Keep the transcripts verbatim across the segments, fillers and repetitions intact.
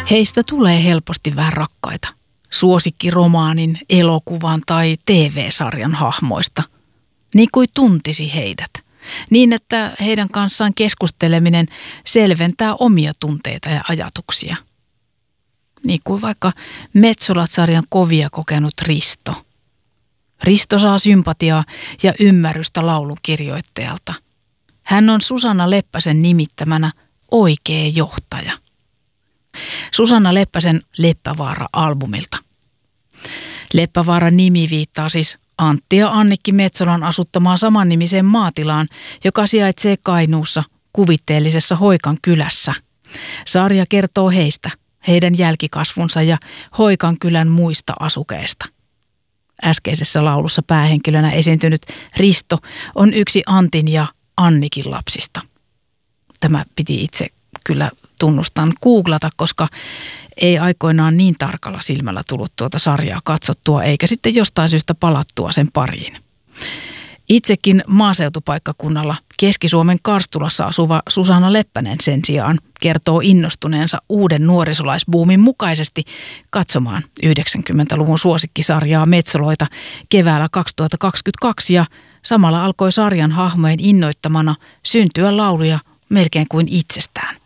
Heistä tulee helposti vähän rakkaita. Suosikkiromaanin, elokuvan tai T V-sarjan hahmoista. Niin kuin tuntisi heidät. Niin, että heidän kanssaan keskusteleminen selventää omia tunteita ja ajatuksia. Niin kuin vaikka Metsolat-sarjan kovia kokenut Risto. Risto saa sympatiaa ja ymmärrystä laulun kirjoittajalta. Hän on Susanna Leppäsen nimittämänä oikea johtaja. Susanna Leppäsen Leppävaara-albumilta. Leppävaaran nimi viittaa siis Antti ja Annikki Metsolan asuttamaan samannimiseen maatilaan, joka sijaitsee Kainuussa kuvitteellisessa Hoikan kylässä. Sarja kertoo heistä, heidän jälkikasvunsa ja Hoikan kylän muista asukeista. Äskeisessä laulussa päähenkilönä esiintynyt Risto on yksi Antin ja Annikin lapsista. Tämä piti itse kyllä tunnustan googlata, koska ei aikoinaan niin tarkalla silmällä tullut tuota sarjaa katsottua eikä sitten jostain syystä palattua sen pariin. Itsekin maaseutupaikkakunnalla Keski-Suomen Karstulassa asuva Susanna Leppänen sen sijaan kertoo innostuneensa uuden nuorisolaisbuumin mukaisesti katsomaan yhdeksänkymmentäluvun suosikkisarjaa Metsoloita keväällä kaksituhattakaksikymmentäkaksi ja samalla alkoi sarjan hahmojen innoittamana syntyä lauluja melkein kuin itsestään.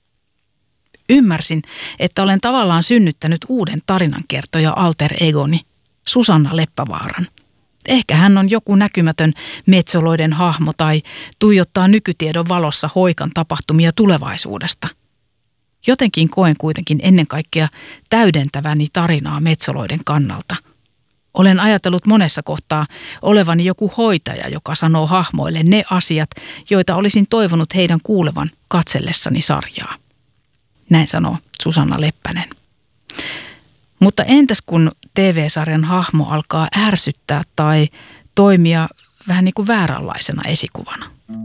Ymmärsin, että olen tavallaan synnyttänyt uuden tarinankertoja alter egoni, Susanna Leppävaaran. Ehkä hän on joku näkymätön metsoloiden hahmo tai tuijottaa nykytiedon valossa Hoikan tapahtumia tulevaisuudesta. Jotenkin koen kuitenkin ennen kaikkea täydentäväni tarinaa metsoloiden kannalta. Olen ajatellut monessa kohtaa olevani joku hoitaja, joka sanoo hahmoille ne asiat, joita olisin toivonut heidän kuulevan katsellessani sarjaa. Näin sanoo Susanna Leppänen. Mutta entäs kun T V-sarjan hahmo alkaa ärsyttää tai toimia vähän niin kuin vääränlaisena esikuvana?